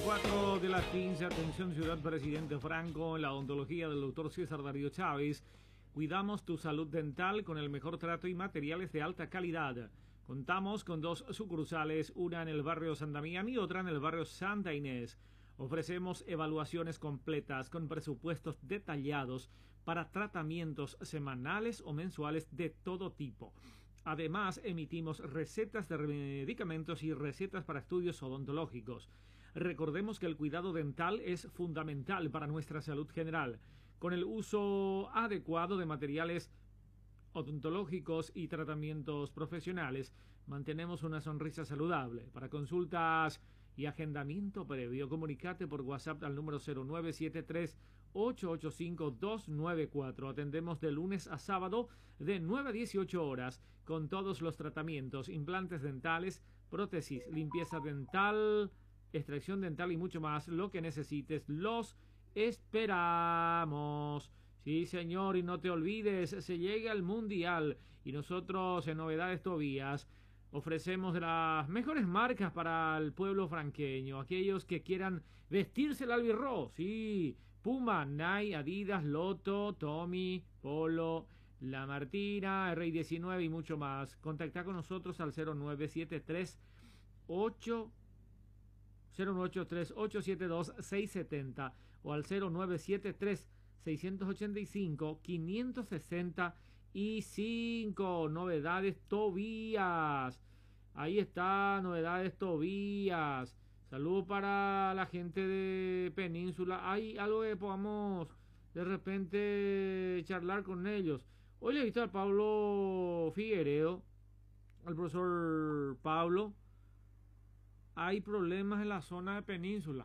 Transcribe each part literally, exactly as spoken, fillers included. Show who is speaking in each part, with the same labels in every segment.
Speaker 1: cuatro de las quince, atención Ciudad Presidente Franco, en la odontología del doctor César Darío Chávez. Cuidamos tu salud dental con el mejor trato y materiales de alta calidad. Contamos con dos sucursales, una en el barrio San Damián y otra en el barrio Santa Inés. Ofrecemos evaluaciones completas con presupuestos detallados para tratamientos semanales o mensuales de todo tipo. Además, emitimos recetas de medicamentos y recetas para estudios odontológicos. Recordemos que el cuidado dental es fundamental para nuestra salud general. Con el uso adecuado de materiales odontológicos y tratamientos profesionales, mantenemos una sonrisa saludable. Para consultas y agendamiento previo, comunicate por WhatsApp al número cero nueve siete tres, ocho ocho cinco, dos nueve cuatro. Atendemos de lunes a sábado de nueve a dieciocho horas con todos los tratamientos, implantes dentales, prótesis, limpieza dental, extracción dental y mucho más. Lo que necesites, los esperamos. Sí, señor, y no te olvides, se llega al Mundial y nosotros en Novedades Tobías ofrecemos las mejores marcas para el pueblo franqueño, aquellos que quieran vestirse el albirrojo. Sí, Puma, Nike, Adidas, Lotto, Tommy, Polo, La Martina, R diecinueve y mucho más. Contacta con nosotros al cero nueve siete tres, ocho cero nueve ocho tres, ocho siete dos, seis siete cero o al cero nueve siete tres, seis ocho cinco, cinco seis cinco. Novedades Tobías. Ahí está, Novedades Tobías. Saludos para la gente de Península. Hay algo que podamos de repente charlar con ellos. Hoy le he visto al Pablo Figueredo, al profesor Pablo. Hay problemas en la zona de Península.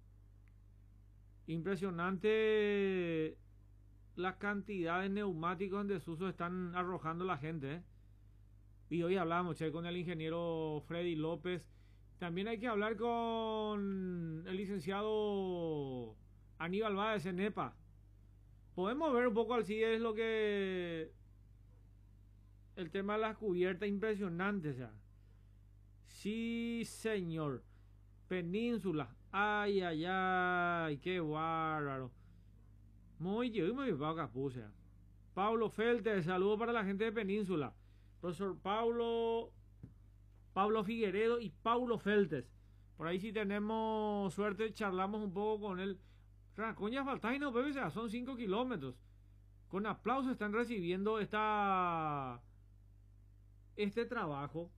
Speaker 1: Impresionante la cantidad de neumáticos en desuso están arrojando la gente, ¿eh? Y hoy hablamos, che, con el ingeniero Freddy López. También hay que hablar con el licenciado Aníbal Báez en EPA. Podemos ver un poco al C I E, es lo que el tema de las cubiertas, impresionante, o sea. Sí, señor. Península. Ay, ay, ay. Qué bárbaro. Muy yo me puse. Pablo Felte, saludo para la gente de Península. Profesor Pablo Pablo Figueredo y Paulo Feltes. Por ahí si tenemos suerte charlamos un poco con él. Racoña Faltay no, bebé, son cinco kilómetros. Con aplausos están recibiendo esta este trabajo.